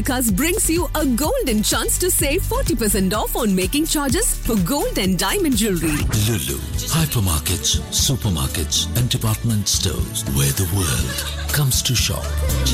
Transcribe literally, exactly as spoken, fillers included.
Cuz brings you a golden chance to save forty percent off on making charges for gold and diamond jewelry. Lulu, hypermarkets, supermarkets and department stores where the world comes to shop.